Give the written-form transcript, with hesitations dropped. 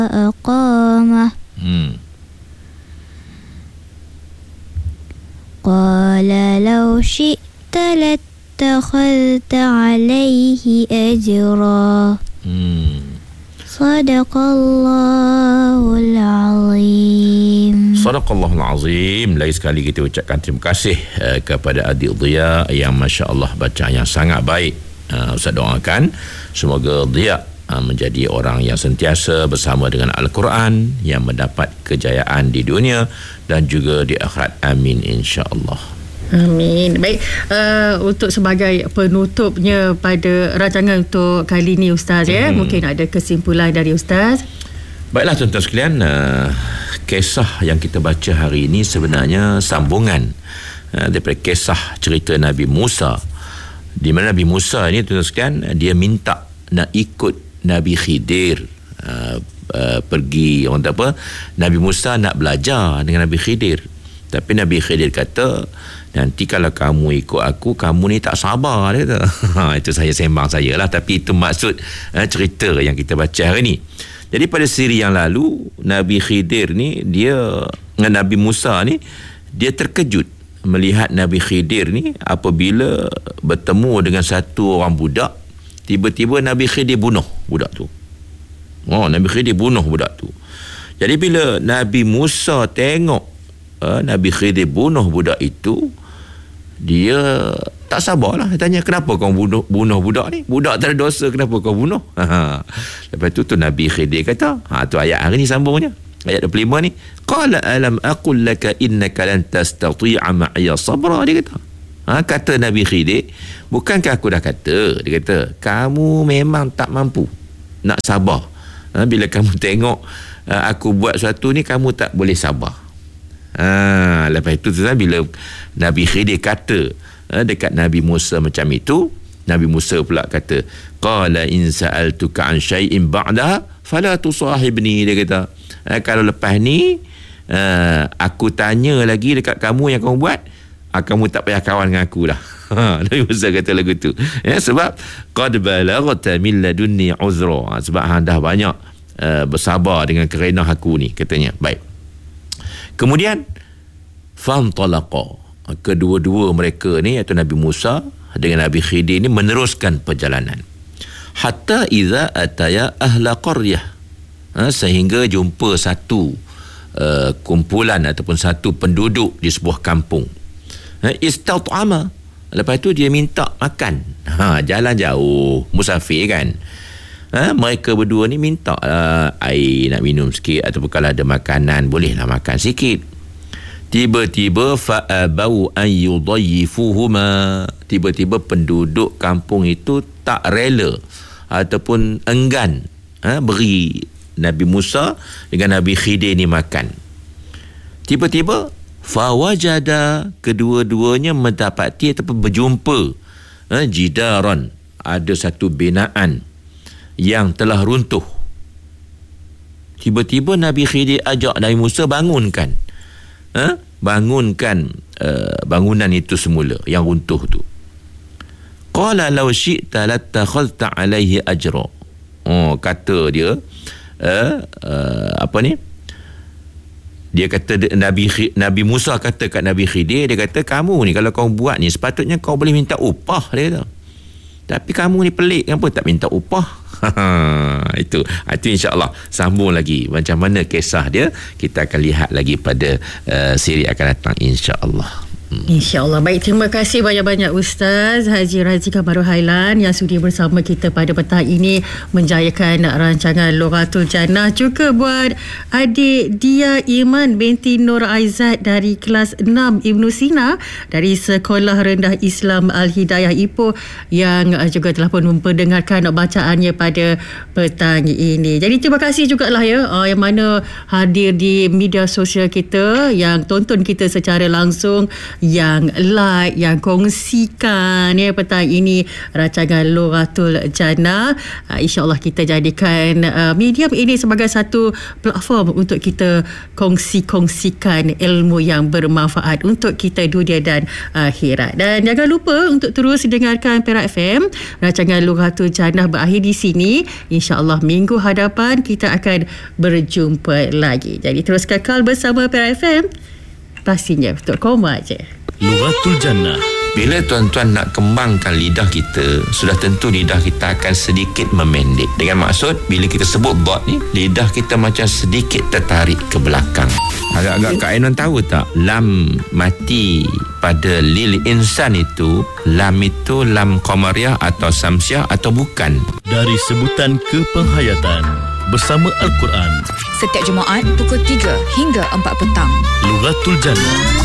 أقامه قال لو شئت لاتخذت عليه أجرا Sadaqallahul Azim. Sadaqallahul Azim. Lagi sekali kita ucapkan terima kasih kepada adik Dia yang Masya Allah baca yang sangat baik. Ustaz doakan semoga Dia menjadi orang yang sentiasa bersama dengan Al-Quran, yang mendapat kejayaan di dunia dan juga di akhirat. Amin insya-Allah. Amin. Baik, untuk sebagai penutupnya pada rancangan untuk kali ini Ustaz, mungkin ada kesimpulan dari Ustaz. Baiklah tuan-tuan sekalian, kisah yang kita baca hari ini sebenarnya sambungan daripada kisah cerita Nabi Musa, di mana Nabi Musa ini tuan-tuan sekalian, dia minta nak ikut Nabi Khidir pergi, orang kata apa, Nabi Musa nak belajar dengan Nabi Khidir, tapi Nabi Khidir kata, nanti kalau kamu ikut aku, kamu ni tak sabar, dia kata. Itu saya sembang saya lah, tapi itu maksud cerita yang kita baca hari ni. Jadi pada siri yang lalu, Nabi Khidir ni, dia dengan Nabi Musa ni, dia terkejut melihat Nabi Khidir ni apabila bertemu dengan satu orang budak, tiba-tiba Nabi Khidir bunuh budak tu. Nabi Khidir bunuh budak tu. Jadi bila Nabi Musa tengok Nabi Khidir bunuh budak itu, dia tak sabarlah. Dia tanya, kenapa kau bunuh budak ni? Budak tak ada dosa, kenapa kau bunuh? Lepas tu Nabi Khidir kata, tu ayat hari ni sambungnya. Ayat 25 ni, qala alam aqul laka innaka lan tastati'a ma'iya sabra, dia kata. Kata Nabi Khidir, bukankah aku dah kata, dia kata, kamu memang tak mampu nak sabar. Bila kamu tengok aku buat sesuatu ni, kamu tak boleh sabar. Lepas itu bila Nabi Khidir kata dekat Nabi Musa macam itu, Nabi Musa pula kata, qala in sa'altuka an syai'in ba'daha fala tusahibni, dia kata, kalau lepas ni aku tanya lagi dekat kamu yang kamu buat, kamu tak payah kawan dengan aku dah. Nabi Musa kata lagu tu, sebab qad balaghta min ladunni uzra, sebab hang dah banyak bersabar dengan kerenah aku ni, katanya. Baik. Kemudian fantalaqa, kedua-dua mereka ni, iaitu Nabi Musa dengan Nabi Khidir ni, meneruskan perjalanan hatta iza ataya ahla qaryah, sehingga jumpa satu kumpulan ataupun satu penduduk di sebuah kampung. Istat'ama, lepas tu dia minta makan. Jalan jauh, musafir kan. Mereka berdua ni minta air nak minum sikit, ataupun kalau ada makanan bolehlah makan sikit. Tiba-tiba fa'abau an yudayyifuhuma, tiba-tiba penduduk kampung itu tak rela ataupun enggan beri Nabi Musa dengan Nabi Khidir ni makan. Tiba-tiba fawajada, kedua-duanya mendapati ataupun berjumpa jidaran, ada satu binaan yang telah runtuh. Tiba-tiba Nabi Khidir ajak Nabi Musa bangunkan bangunan itu semula yang runtuh tu. Qala law syi'ta latakhadhta alaihi ajra. Kata dia apa ni, dia kata Nabi Musa kata kat Nabi Khidir, dia kata, kamu ni kalau kau buat ni sepatutnya kau boleh minta upah, dia kata. Tapi kamu ni pelik, kenapa tak minta upah? Itu insya-Allah sambung lagi macam mana kisah dia, kita akan lihat lagi pada siri akan datang insya-Allah. InsyaAllah. Baik, terima kasih banyak-banyak Ustaz Haji Razi Kamarul Hailan yang sudi bersama kita pada petang ini menjayakan rancangan Lughatul Jannah. Juga buat adik Dia Iman binti Nur Aizat dari kelas 6 Ibnu Sina dari Sekolah Rendah Islam Al-Hidayah Ipoh yang juga telah pun memperdengarkan bacaannya pada petang ini. Jadi terima kasih jugalah yang mana hadir di media sosial kita, yang tonton kita secara langsung yang like, yang kongsikan ya petang ini rancangan Lughatul Jannah. InsyaAllah kita jadikan medium ini sebagai satu platform untuk kita kongsikan ilmu yang bermanfaat untuk kita dunia dan akhirat. Dan jangan lupa untuk terus dengarkan Perak FM. Rancangan Lughatul Jannah berakhir di sini. InsyaAllah minggu hadapan kita akan berjumpa lagi. Jadi terus kekal bersama Perak FM. Pastinya untuk koma je. Lughatul Jannah. Bila tuan-tuan nak kembangkan lidah kita, sudah tentu lidah kita akan sedikit memendek. Dengan maksud, bila kita sebut dot ni, lidah kita macam sedikit tertarik ke belakang. Agak-agak Kak Ainon tahu tak? Lam mati pada lil insan itu, lam itu lam qamariyah atau samsiah atau bukan? Dari sebutan ke penghayatan bersama Al-Quran. Setiap Jumaat pukul 3 hingga 4 petang. Lughatul Jannah.